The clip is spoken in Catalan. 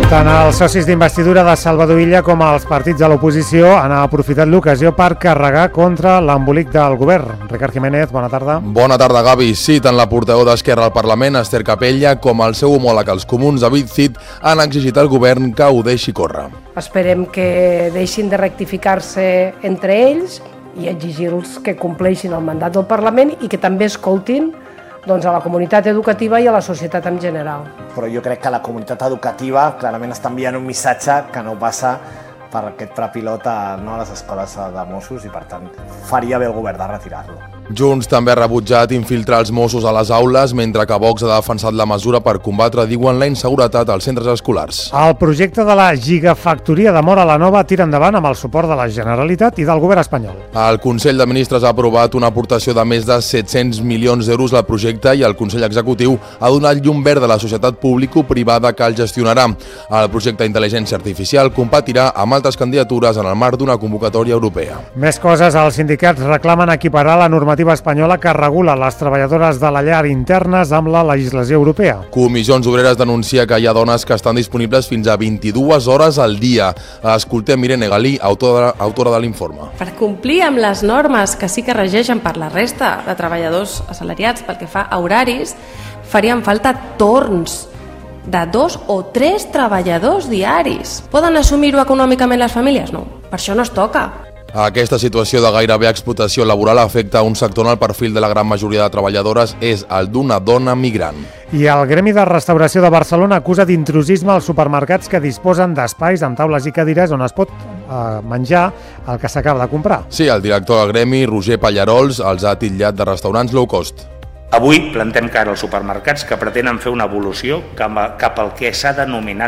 Tant els socis d'investidura de Salvador Illa com els partits de l'oposició han aprofitat l'ocasió per carregar contra l'embolic del govern. Ricard Jiménez, bona tarda. Bona tarda, Gavi. Sí, tant la portaveu d'Esquerra al Parlament, Esther Capella, com el seu homòleg als comuns, David Cid, han exigit al govern que ho deixi córrer. Esperem que deixin de rectificar-se entre ells i exigir-los que compleixin el mandat del Parlament i que també escoltin a la comunitat educativa i a la societat en general. Però jo crec que la comunitat educativa clarament està enviant un missatge que no passa per aquest pla pilot a les escoles de Mossos i, per tant, faria bé el govern de retirar-lo. Junts també ha rebutjat infiltrar els Mossos a les aules, mentre que Vox ha defensat la mesura per combatre, diuen, la inseguretat als centres escolars. El projecte de la gigafactoria de Móra la Nova tira endavant amb el suport de la Generalitat i del govern espanyol. El Consell de Ministres ha aprovat una aportació de més de 700 milions d'euros al projecte i el Consell Executiu ha donat llum verd a la societat público-privada que el gestionarà. El projecte d'intel·ligència artificial competirà amb altres candidatures en el marc d'una convocatòria europea. Més coses, els sindicats reclamen equiparar la normativa espanyola que regula les treballadores de la llar internes amb la legislació europea. Comissions Obreres denuncia que hi ha dones que estan disponibles fins a 22 hores al dia. Escoltem Irene Galí, autora de l'informe. Per complir amb les normes que sí que regeixen per la resta de treballadors assalariats pel que fa a horaris, farien falta torns de 2 o 3 treballadors diaris. Poden assumir-ho econòmicament les famílies? No, per això no es toca. Aquesta situació de gairebé explotació laboral afecta un sector on el perfil de la gran majoria de treballadores és el d'una dona migrant. I el Gremi de Restauració de Barcelona acusa d'intrusisme als supermercats que disposen d'espais amb taules i cadires on es pot menjar el que s'acaba de comprar. Sí, el director del Gremi, Roger Pallarols, els ha titllat de restaurants low cost. Avui plantem cara als supermercats que pretenen fer una evolució cap al que s'ha denominat